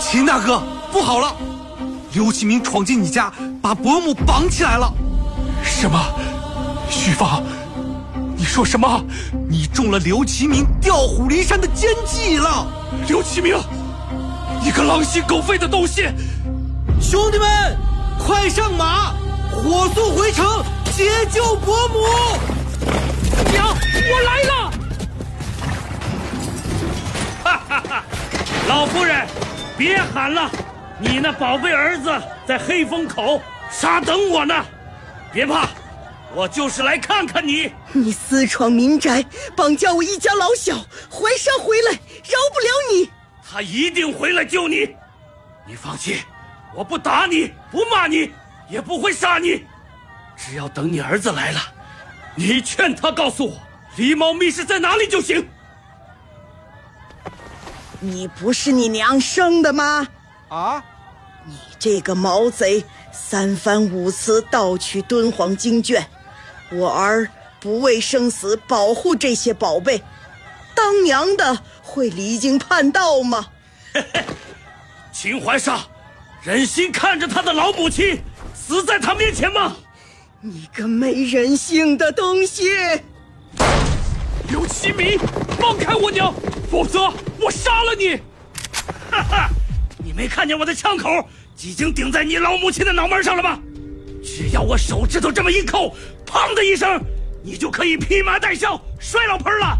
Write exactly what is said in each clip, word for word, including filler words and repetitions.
秦大哥，不好了！刘启明闯进你家，把伯母绑起来了。 什么？徐放，你说什么？ 你中了刘启明调虎离山的奸计了！ 刘启明，你个狼心狗肺的东西！ 兄弟们，快上马，火速回城解救伯母！ 娘，我来了！ 哈哈哈！老夫人，别喊了，你那宝贝儿子在黑风口沙等我呢。别怕，我就是来看看你。 你私闯民宅，绑架我一家老小，怀沙回来，饶不了你。 他一定回来救你，你放心，我不打你，不骂你，也不会杀你。只要等你儿子来了，你劝他告诉我狸猫密室在哪里就行。 你不是你娘生的吗？ 啊！ 你这个毛贼，三番五次盗取敦煌经卷，我儿不为生死保护这些宝贝，当娘的会离经叛道吗？ 秦怀沙忍心看着他的老母亲死在他面前吗？ 你个没人性的东西！ 刘启明，放开我娘，否则我杀了你！ 哈哈，你没看见我的枪口已经顶在你老母亲的脑门上了吗？只要我手指头这么一扣，砰的一声，你就可以披麻戴孝摔老盆了。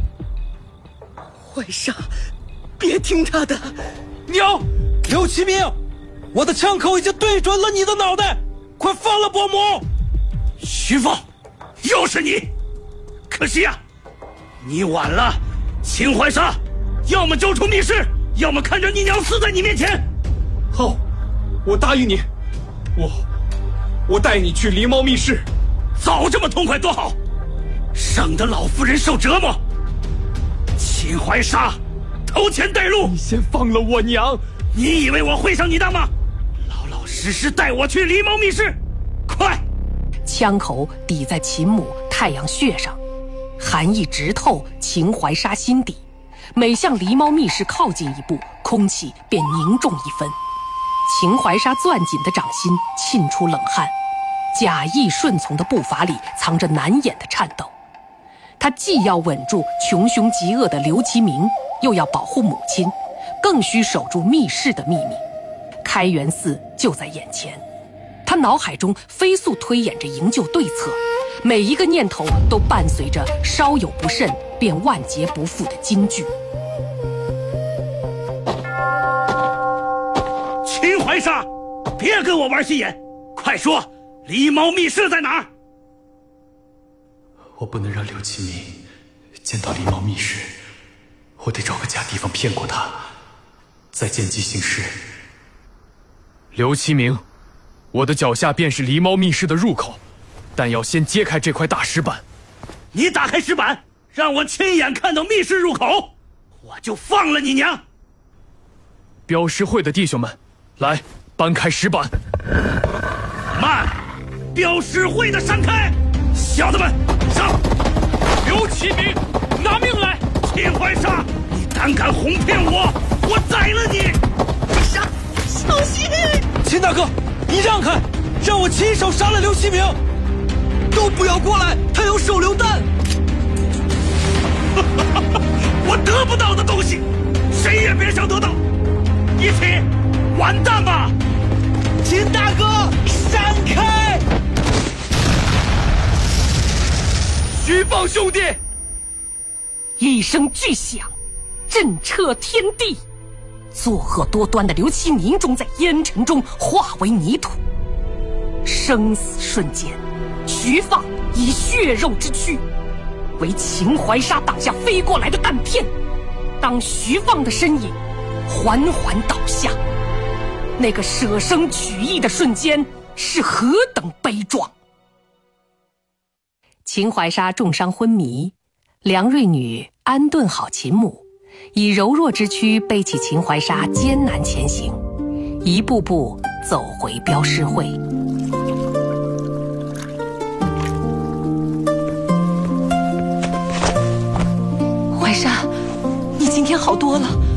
怀沙，别听他的。 娘，刘启明，我的枪口已经对准了你的脑袋，快放了伯母！ 徐放，又是你！可惜呀、啊，你晚了。秦怀沙，要么交出密室，要么看着你娘死在你面前。 好，我答应你，我我带你去狸猫密室。 早这么痛快多好，省得老夫人受折磨。秦怀沙，偷钱带路！ 你先放了我娘！ 你以为我会上你当吗？老老实实带我去狸猫密室，快！ 枪口抵在秦母太阳穴上，寒意直透秦怀沙心底。每向狸猫密室靠近一步，空气便凝重一分。秦怀沙攥紧的掌心沁出冷汗，假意顺从的步伐里藏着难掩的颤抖。他既要稳住穷凶极恶的刘其明，又要保护母亲，更需守住密室的秘密。开元寺就在眼前，他脑海中飞速推演着营救对策，每一个念头都伴随着稍有不慎便万劫不复的惊惧。 秦怀沙，别跟我玩心眼，快说，狸猫密室在哪儿？ 我不能让刘启明见到狸猫密室，我得找个假地方骗过他，再见机行事。刘启明，我的脚下便是狸猫密室的入口，但要先揭开这块大石板。 你打开石板，让我亲眼看到密室入口，我就放了你娘。 镖师会的弟兄们，来搬开石板。 慢！镖师会的闪开！小子们上！ 刘启明，拿命来！ 秦怀沙，你胆敢哄骗我，我宰了你！ 杀！小心！ 秦大哥，你让开，让我亲手杀了刘启明！都不要过来，他有手榴弹！ 我得不到的东西，谁也别想得到，一起完蛋吧！ 秦大哥，闪开！ 徐放兄弟！ 一声巨响，震彻天地。作恶多端的刘启明终在烟尘中化为泥土。生死瞬间，徐放以血肉之躯为秦怀沙挡下飞过来的弹片。当徐放的身影缓缓倒下，那个舍生取义的瞬间是何等悲壮。秦怀沙重伤昏迷，梁瑞女安顿好秦母，以柔弱之躯背起秦怀沙艰难前行，一步步走回镖师会。怀沙，你今天好多了。